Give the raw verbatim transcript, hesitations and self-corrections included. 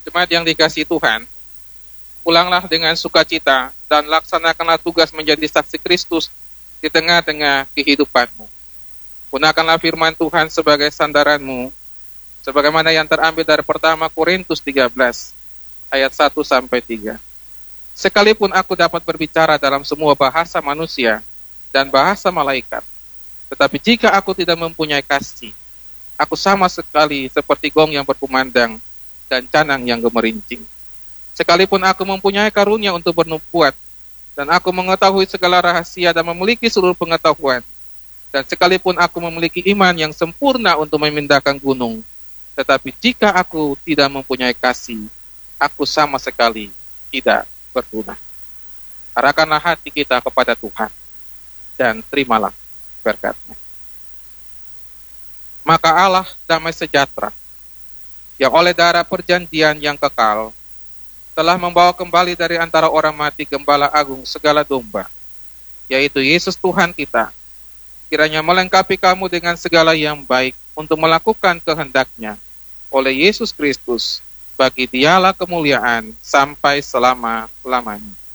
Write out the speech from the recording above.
Jemaat yang dikasihi Tuhan, pulanglah dengan sukacita dan laksanakanlah tugas menjadi saksi Kristus di tengah-tengah kehidupanmu. Gunakanlah firman Tuhan sebagai sandaranmu, sebagaimana yang terambil dari pertama Korintus tiga belas, ayat satu sampai tiga. Sekalipun aku dapat berbicara dalam semua bahasa manusia dan bahasa malaikat, tetapi jika aku tidak mempunyai kasih, aku sama sekali seperti gong yang berkumandang dan canang yang gemerincing. Sekalipun aku mempunyai karunia untuk bernubuat, dan aku mengetahui segala rahasia dan memiliki seluruh pengetahuan, dan sekalipun aku memiliki iman yang sempurna untuk memindahkan gunung, tetapi jika aku tidak mempunyai kasih, aku sama sekali tidak berguna. Arahkanlah hati kita kepada Tuhan, dan terimalah berkat-Nya. Maka Allah damai sejahtera, yang oleh darah perjanjian yang kekal, telah membawa kembali dari antara orang mati Gembala Agung segala domba, yaitu Yesus Tuhan kita, kiranya melengkapi kamu dengan segala yang baik untuk melakukan kehendak-Nya, oleh Yesus Kristus, bagi Dialah kemuliaan sampai selama-lamanya.